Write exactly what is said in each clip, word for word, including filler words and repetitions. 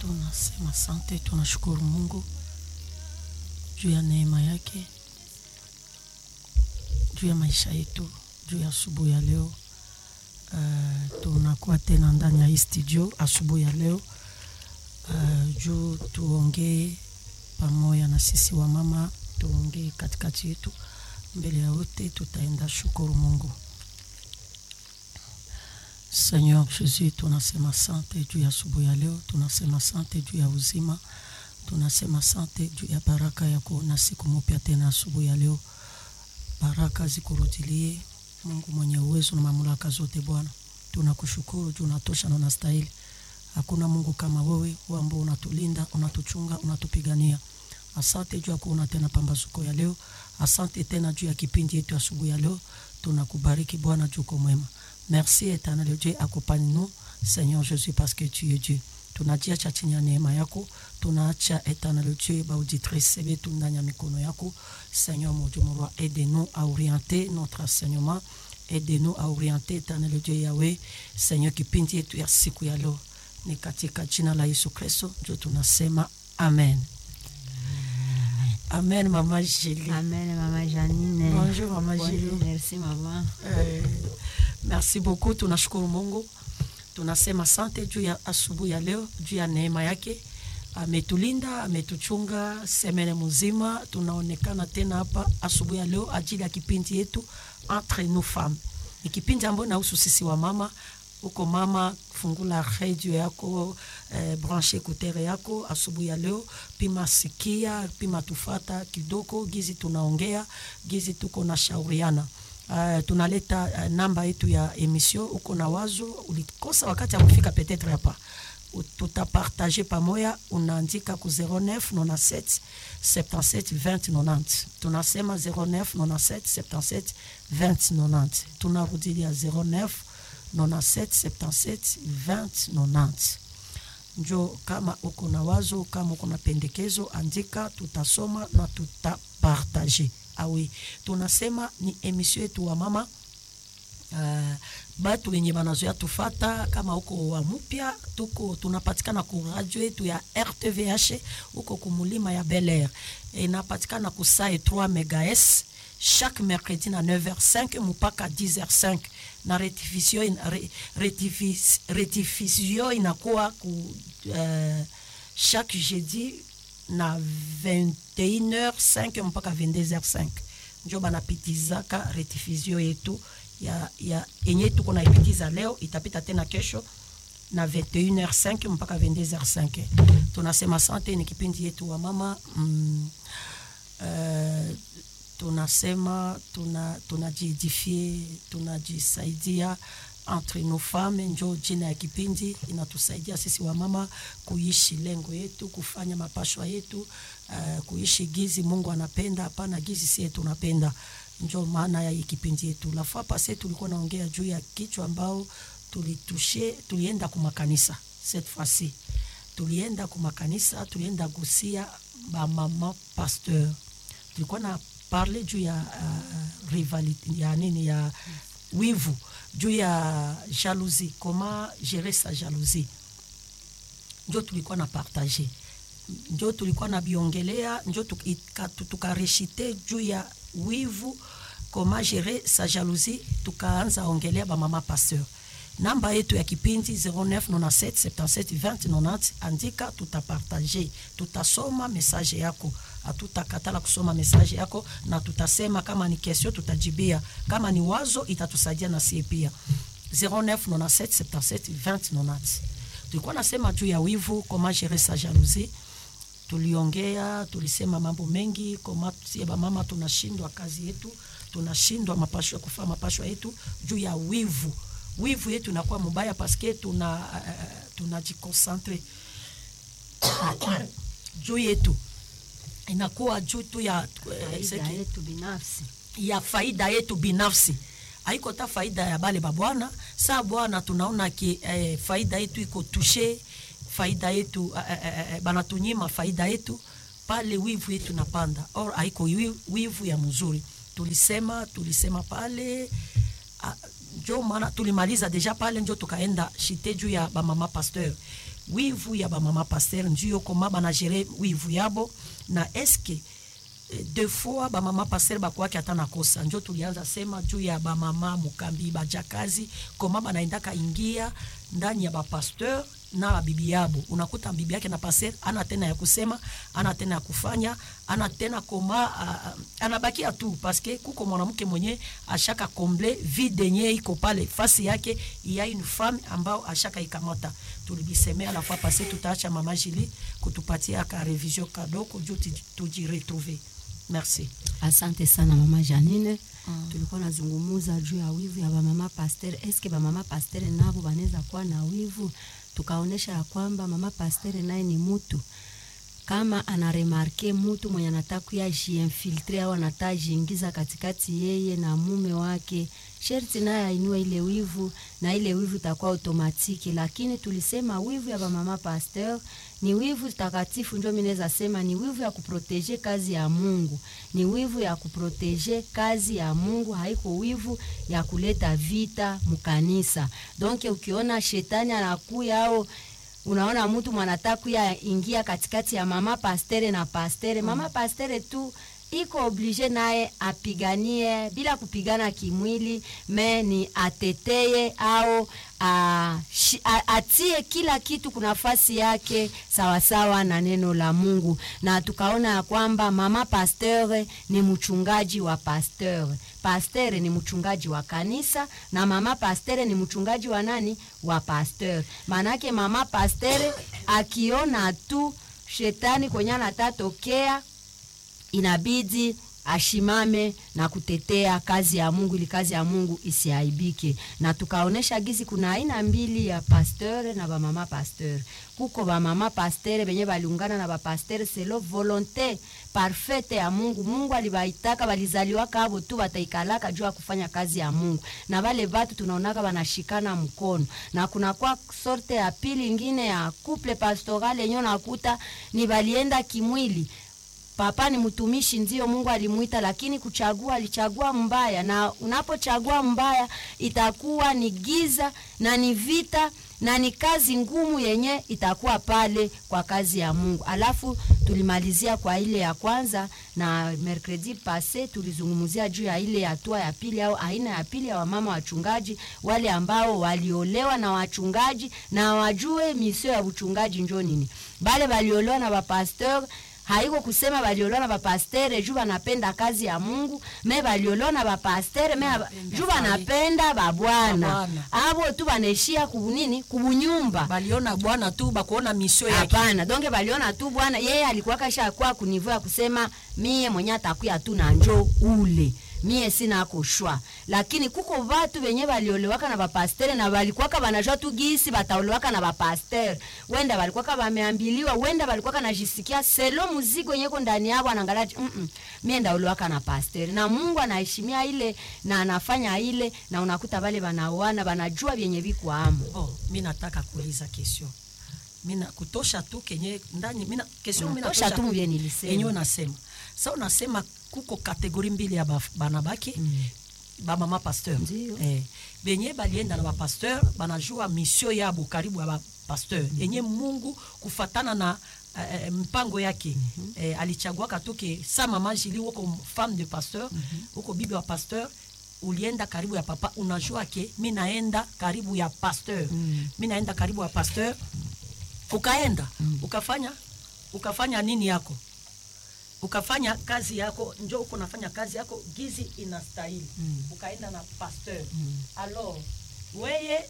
Tunasema asante, tunashukuru Mungu juu ya neema yake, juu ya maisha yetu, juu ya asubuhi ya leo. Uh, tunakuwa tena ndani ya hii studio asubuhi ya leo uh, juu tuongee pamoja na sisi wa mama, tuongee katikati yetu. Mbele ya wote tutaenda shukuru Mungu. Seigneur Jésus, tunasema asante juu ya asubuhi ya leo, tunasema asante juu ya uzima, tunasema asante juu ya baraka yako na siku mpya tena asubuhi ya leo. Baraka zikurudilie Mungu mwenye uwezo na mamlaka zote. Bwana, tunakushukuru juu unatosha na unastahili. Hakuna Mungu kama wewe, wewe ambao unatulinda, unatuchunga, unatupigania. Asante juu ya kuona tena pambazuko ya leo. Asante tena juu ya kipindi yetu asubuhi ya leo. Tunakubariki Bwana juu uko mwema. Merci éternel Dieu, accompagne-nous Seigneur Jésus parce que tu es Dieu. Tunajiacha chini ya neema yako, tunaacha éternel Dieu ba auditrice betu ndani ya mikono yako. Seigneur mon Dieu, mon roi, aide-nous à orienter notre enseignement, aide-nous à orienter éternel Dieu Yahweh, Seigneur, kipindi yetu ya siku ya leo. Ni katika jina la Yesu Kristo ndio tunasema amen. Amen, Maman Julie. Amen, Maman Janine. Bonjour, Maman Julie. Merci, Maman. Euh, merci beaucoup, tunashukuru Mungu. Tunasema asante juu ya asubuhi ya leo, juu ya neema yake. Ametulinda, ametuchunga semene mzima. Tunaonekana tena hapa asubuhi ya leo ajili ya kipindi yetu Entre nous femmes. Ni kipindi ambacho nahusu sisi wa mama. Uko mama, fungula radio yako, eh, branche kutere yako asubuhi ya leo, pima sikia, pima tufata kidogo gizi tunaongea, gizi tuko na shauriana. Uh, tunaleta uh, namba yetu ya emission. Uko na wazo, ulikosa wakati ya kufika peut-être hapa, tutapartager pamoja, unaandika ku zero neuf quatre-vingt-sept soixante-dix-sept vingt quatre-vingt-dix. Tunasema zero neuf quatre-vingt-sept soixante-dix-sept vingt quatre-vingt-dix. Tunarudilia zero neuf quatre-vingt-sept soixante-dix-sept vingt quatre-vingt-dix. Njo kama uko na wazo, kama uko na pendekezo, andika, tutasoma na tutapartager. Ah oui, tunasema ni emission yetu wa mama. Uh, batu wenye banazoea tufata, kama uko wa mpya, tuko tunapatikana ku radio yetu ya R T V H, uko kumulima ya Bel Air. E inapatikana ku saa trois mégahertz chaque mercredi na neuf heures cinq mpaka dix heures cinq. Na rediffusion re, rediffusion rediffusion inakuwa ku uh, chaque jeudi na vingt et une heures cinq mpaka vingt-deux heures cinq. Njo banapitizaka rediffusion yetu ya ya enye tuko na ipitiza leo, itapita tena kesho na vingt et une heures cinq mpaka vingt-deux heures cinq. Tunasema asante, ni kipindi yetu wa mama. Mm, uh, tunasema tuna tunajiedifie, tunajisaidia entre nos femmes. Njo jina ya kipindi, inatusaidia sisi wa mama kuishi lengo yetu, kufanya mapashwa yetu, uh, kuishi gizi Mungu anapenda, hapana gizi sisi tunapenda. Njo maana ya kipindi yetu. La fois passée tulikuwa naongea juu ya kichwa ambao tulitushe, tulienda kwa makanisa. Cette fois-ci tulienda kwa makanisa, tulienda gusia ba mama pasteur. Tulikuwa na parler juu ya uh, rivalité ya nini, ya wivu, juu ya jalousie, comment gérer sa jalousie. Njo tulikuwa na partager, njo tulikuwa na biongelea, njo tukareshite juu ya wivu, comment gérer sa jalousie. Tukaanza ongelea ba mama pasteur. Namba yetu ya kipindi zero neuf quatre-vingt-sept soixante-dix-sept vingt quatre-vingt-dix. Andika, tutapartager, tutasoma message yako, hatutakatala kusoma message yako, na tutasema kama ni question tutajibia, kama ni wazo itatusaidia na sie pia. zero neuf quatre-vingt-sept soixante-dix-sept vingt quatre-vingt-dix. Tulikuwa nasema juu ya wivu, comment gérer sa jalousie. Tuliongea, tulisema mambo mengi, kama sie ba mama tunashindwa kazi yetu, tunashindwa mapasho ya kufanya mapasho yetu juu ya wivu. Wivu yetu inakuwa mbaya parce que tuna uh, tunajiconcentre juu yetu inakuwa juu tu ya uh, faida yetu binafsi, ya faida yetu binafsi. Haiko ta faida ya bale babwana. Saa bwana tunaona ki eh, faida yetu iko touché, faida yetu eh, eh, banatunyima faida yetu, pale wivu yetu napanda. Or haiko wivu ya mzuri. Tulisema tulisema pale uh, njo maana tulimaliza deja pale, njo tukaenda shite juu ya ba mama pasteur. wivu ya ba mama pasteur ndio koma bana gérer wivu yabo na eske deux fois ba mama pasteur ba kwake hata nakosa njo tulianza sema juu ya ba mama mukambi ba jakazi koma banaenda kaingia ndani ya ba pasteur na bibi yabo. Unakuta bibi yake na pasteur ana tena ya kusema, ana tena ya kufanya, ana tena koma uh, anabakia tu parce que kuko mwanamke mwenye ashaka comble vide yenye iko pale fasi yake ya une femme ambao ashaka ikamata. Tulibisemea la fois passée, tutaacha mama Julie kutupatia ka revision kadoko juu tuji retrouver. Merci. Asante sana mama Janine. Mm. Tulikuwa nazungumuza juu ya wivu ya ba mama pasteur. Eske ba mama pasteur nabo banaweza kuwa na wivu? Tukaonesha ya kwamba mama pasteur naye ni mtu. Kama anaremarke mtu mwenye anataka kujiinfiltre au anataka jiingiza katikati yeye na mume wake, sherti naye ainue ile wivu na ile wivu itakuwa automatiki. Lakini tulisema wivu ya ba mama pasteur ni wivu takatifu, ndio mimi naweza sema ni wivu ya kuproteje kazi ya Mungu. Ni wivu ya kuproteje kazi ya Mungu, haiko wivu ya kuleta vita mkanisa. Donc ukiona shetani anakuya au unaona mtu mwanataku ya ingia katikati ya mama pastere na pastere, mama pastere tu iko oblige naye apiganie bila kupigana kimwili, me ni ateteye au a, a, atie kila kitu kuna nafasi yake sawa sawa na neno la Mungu. Na tukaona ya kwamba mama pasteur ni mchungaji wa pasteur. Pasteur ni mchungaji wa kanisa na mama pasteur ni mchungaji wa nani? Wa pasteur. Manake mama pasteur akiona tu shetani kwenye anatatokea, inabidi ashimame na kutetea kazi ya Mungu ili kazi ya Mungu isiaibike. Na tukaonesha gizi kuna aina mbili ya pasteur na ba mama pasteur. Kuko ba mama pasteur benye baliungana na ba pasteur selo volonté parfaite ya Mungu. Mungu alibaitaka balizaliwa kabo tu bataikalaka juu ya kufanya kazi ya Mungu. Na wale watu tunaonaka banashikana mkono. Na kuna kwa sorte ya pili ingine ya couple pastoral yenyo nakuta ni balienda kimwili. Papa ni mtumishi ndio Mungu alimuita, lakini kuchagua alichagua mbaya, na unapochagua mbaya itakuwa ni giza na ni vita na ni kazi ngumu yenye itakuwa pale kwa kazi ya Mungu. Alafu tulimalizia kwa ile ya kwanza, na mercredi passé tulizungumzia juu ya ile hatua ya pili au aina ya pili ya wamama wachungaji, wale ambao waliolewa na wachungaji na wajue misio ya uchungaji njoo nini. Bale waliolewa na bapasteur, haiko kusema balioloa na bapastere juu banapenda kazi ya Mungu, me balioloa na bapastere me juu banapenda babwana. Abo tu baneshia kubunini kubunyumba. Baliona bwana tu bakuona misio yake. Hapana, donge baliona tu bwana, yeye alikuwa kasha kwa kunivua kusema mie mwenye atakuya tu na njoo ule. Mie sina kushwa. Lakini kuko watu wenye waliolewaka na bapastere na walikuwaka banajua tu gisi bataolewaka na bapastere. Wenda walikuwaka wameambiliwa, wenda walikuwaka najisikia selo muzigo nyeko ndani yao anangalaji mm -mm, mie ndaolewaka na pastere. Na Mungu anaheshimia ile na anafanya ile, na unakuta wale wanaoana wanajua vyenye viko amo. Oh, mimi nataka kuuliza kesho. Mimi kutosha tu kenye ndani mimi kesho mimi natosha tu mwenye nilisema. Enyo nasema. Sasa unasema kuko kategori mbili ya banabaki mm. ba mama pasteur eh benye balienda na ba pasteur banajua mission yabo karibu ya ba pasteur mm -hmm. Enye Mungu kufatana na uh, mpango yake mm -hmm. eh, alichagua katoke sa mama Julie wako femme de pasteur mm -hmm. Wako bibi wa pasteur, ulienda karibu ya papa, unajua ke mimi naenda karibu ya pasteur mm -hmm. Mimi naenda karibu ya pasteur, ukaenda mm -hmm. ukafanya ukafanya nini yako, ukafanya kazi yako, njoo uko nafanya kazi yako gizi inastahili mm. Ukaenda na pasteur mm. Alors wewe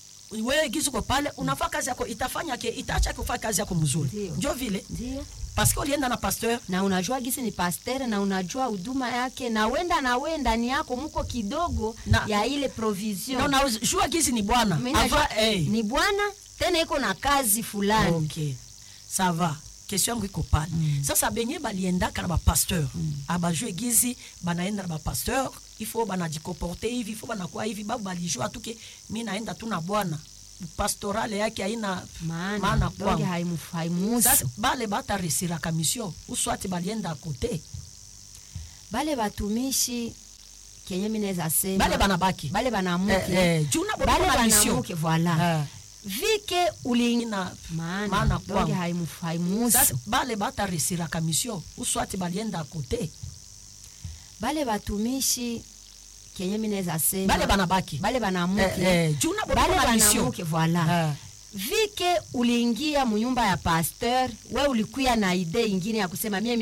wewe gizi kwa pale unafanya kazi yako, itafanya ke itaacha kufanya kazi yako mzuri, njoo vile ndio parce que ulienda na pasteur na unajua gizi ni pasteur na unajua huduma yake, na wenda na wenda ni yako mko kidogo na, ya ile provision na unajua gizi ni bwana ava hey. Ni bwana tena iko na kazi fulani. Okay, ça va. Question yangu iko pale. Mm. Sasa benye balienda kana ba pasteur. Mm. Abajue gizi banaenda na ba pasteur, il faut banajikoporter hivi, il faut banakuwa hivi, babu balijua tuke mimi naenda tu na bwana. Pastorale yake haina maana, maana kwa haimuhusu. Sasa bale bata resira ka mission, uswati balienda kote. Bale batumishi kenye mimi naweza sema. Bale banabaki. Bale banamuke. Eh, eh, juna bale banamuke voilà. Eh. vike uliingina maana maana donge haimuhusu. Sasa bale batarisira kamisio uswati balienda kote. Bale batumishi kenye mineza sema Bale banabaki. Bale banamuke. Eh, eh, juna bale banamuke voilà. Eh. Vike uliingia munyumba ya pasteur, we ulikuya na ide ingine ya kusema mie